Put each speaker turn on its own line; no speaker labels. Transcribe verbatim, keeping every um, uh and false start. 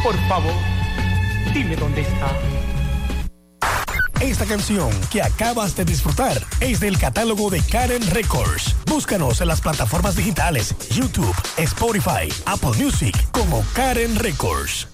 Por favor, dime dónde está.
Esta canción que acabas de disfrutar es del catálogo de Karen Records. Búscanos en las plataformas digitales YouTube, Spotify, Apple Music como Karen Records.